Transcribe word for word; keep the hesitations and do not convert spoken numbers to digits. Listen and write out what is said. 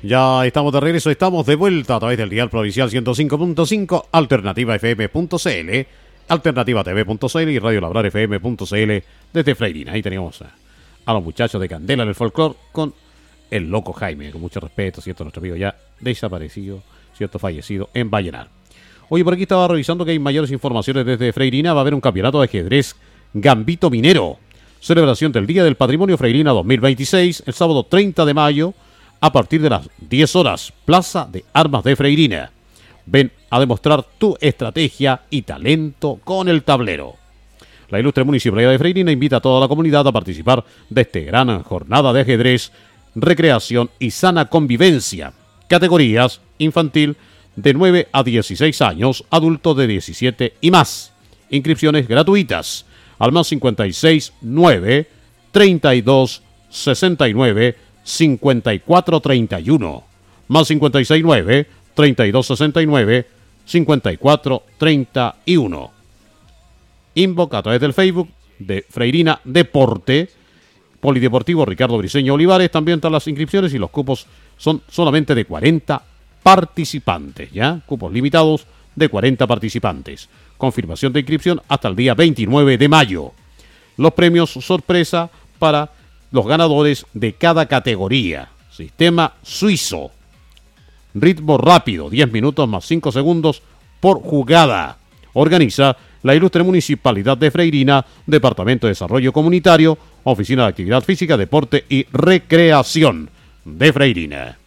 Ya estamos de regreso, estamos de vuelta a través del dial provincial ciento cinco punto cinco, alternativa f m punto c l, alternativa t v punto c l y radio labrar f m punto c l desde Freirina. Ahí teníamos a, a los muchachos de Candela en el folclore con el loco Jaime, con mucho respeto, ¿cierto? Nuestro amigo ya desaparecido, ¿cierto? Fallecido en Vallenar. Oye, por aquí estaba revisando que hay mayores informaciones desde Freirina. Va a haber un campeonato de ajedrez Gambito Minero. Celebración del Día del Patrimonio Freirina dos mil veintiséis, el sábado treinta de mayo, a partir de las diez horas, Plaza de Armas de Freirina. Ven a demostrar tu estrategia y talento con el tablero. La ilustre Municipalidad de Freirina invita a toda la comunidad a participar de esta gran jornada de ajedrez, recreación y sana convivencia. Categorías: infantil de nueve a dieciséis años, adulto de diecisiete y más. Inscripciones gratuitas al más cincuenta y seis nueve treinta y dos sesenta y nueve cincuenta y cuatro treinta y uno, más cincuenta y seis nueve treinta y dos sesenta y nueve cincuenta y cuatro treinta y uno. Invoca a través del Facebook de Freirina Deporte, Polideportivo Ricardo Briceño Olivares. También están las inscripciones y los cupos son solamente de cuarenta participantes, ¿ya? Cupos limitados de cuarenta participantes. Confirmación de inscripción hasta el día veintinueve de mayo. Los premios sorpresa para los ganadores de cada categoría. Sistema suizo. Ritmo rápido, diez minutos más cinco segundos por jugada. Organiza la ilustre Municipalidad de Freirina, Departamento de Desarrollo Comunitario, Oficina de Actividad Física, Deporte y Recreación de Freirina.